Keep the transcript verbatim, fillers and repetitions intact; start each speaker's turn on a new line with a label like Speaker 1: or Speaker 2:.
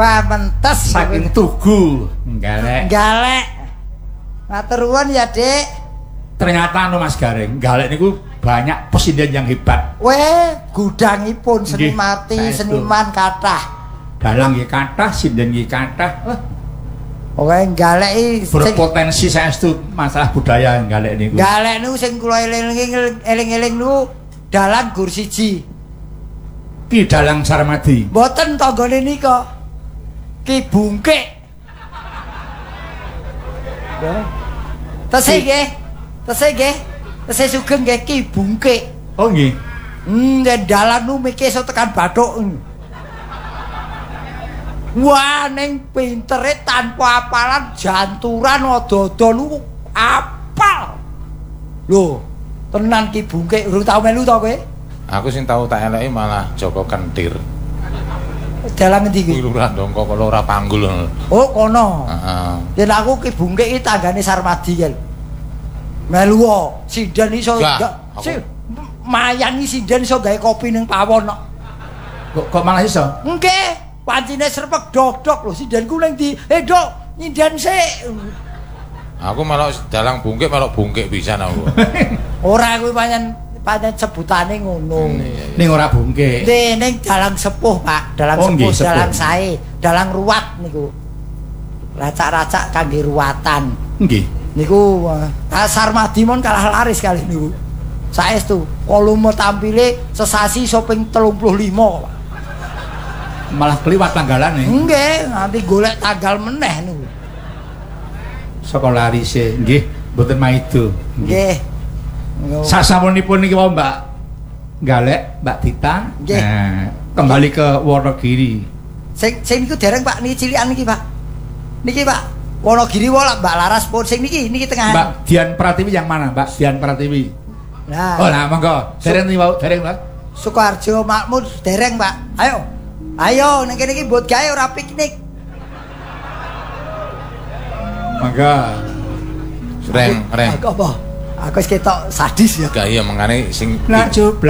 Speaker 1: Pamentes
Speaker 2: saking Tugu Galek.
Speaker 1: Galek. Matur nuwun ya, Dik.
Speaker 2: Ternyata anu Mas Gareng, Galek niku banyak presiden yang hebat.
Speaker 1: Weh, gudangipun seni mati, seniman kathah.
Speaker 2: Dalang nggih kathah, sinden nggih kathah.
Speaker 1: Oke, Galek iki
Speaker 2: berpotensi saestu masalah budaya Galek niku.
Speaker 1: Galek niku sing kula eling-eling niku dalang gur siji.
Speaker 2: Ki Dalang Sarmadi.
Speaker 1: Mboten tanggane nika. Ki Bungkik. Tesih nggih. Tesih nggih. Tesih sugeng nggih Ki Bungkik.
Speaker 2: Oh nggih.
Speaker 1: Hmm, dalan nu mikir iso tekan Bathuk. Wah, ning pintere tanpa apalan janturan odo-odo lu apal. Lho, tenan Ki Bungkik urung tau melu to kowe?
Speaker 3: Aku sing tau tak eleki malah Joko Kentir.
Speaker 1: Dalang ngendi kuwi?
Speaker 3: Lurah Dongko kok ora panggul.
Speaker 1: Oh, kono.
Speaker 3: Heeh.
Speaker 1: Yen aku Ki Bungkik iki tanggane Sarmadi kan. Melu sinden iso
Speaker 3: aku...
Speaker 1: si, mayani sinden iso gawe kopi ning pawon kok.
Speaker 2: Kok kok malah iso?
Speaker 1: Nggih. Pancine serpek dok-dok lho sindenku ning di eh dok nyinden sik.
Speaker 3: Aku malah dalang bungkik malah bungkik pisan aku.
Speaker 1: Ora kuwi pancen pancen sebutane ngono.
Speaker 2: Ning ora bungkik.
Speaker 1: Ning ning dalang sepuh, Pak. Dalang
Speaker 2: oh,
Speaker 1: sepuh,
Speaker 2: sepuh,
Speaker 1: dalang sae, dalang ruwat niku. Racak-racak kangge ruwatan.
Speaker 2: Nggih.
Speaker 1: Niku uh, Sarmadi mon kalah laris kali niku. Saestu volume tampile sesasi iso ping telung puluh lima, Pak.
Speaker 2: Malah kliwat tanggalane.
Speaker 1: Nggih, nanti golek tanggal meneh niku.
Speaker 2: Saka larise, nggih, mboten maido.
Speaker 1: Nggih.
Speaker 2: Sasampunipun niki wae Mbak Galek, Mbak Tita.
Speaker 1: Nggih.
Speaker 2: Nah, kembali ke Wonogiri.
Speaker 1: Sing sing niku dereng Pak niki cilikan niki, Pak. Niki Pak, Wonogiri wae Mbak Laras pun sing niki niki tengah.
Speaker 2: Mbak Dian Pratiwi yang mana, Mbak Dian Pratiwi?
Speaker 1: Nah.
Speaker 2: Oh, nah monggo. Dereng niku wae, dereng, Mbak.
Speaker 1: Sukoharjo Makmur dereng, Pak. Ayo. Ayo ning kene iki mbot gawe ora piknik.
Speaker 2: Mangga.
Speaker 3: Reng, reng.
Speaker 1: Aku apa? Aku wis ketok sadis ya.
Speaker 3: Gak iya mengane sing
Speaker 2: Nak